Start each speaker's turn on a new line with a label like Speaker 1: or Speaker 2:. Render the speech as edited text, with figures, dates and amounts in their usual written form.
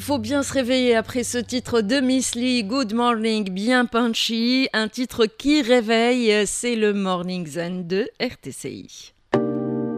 Speaker 1: faut bien se réveiller après ce titre de Miss Lee, Good Morning, bien punchy. Un titre qui réveille, c'est le Morning Zen de RTCI.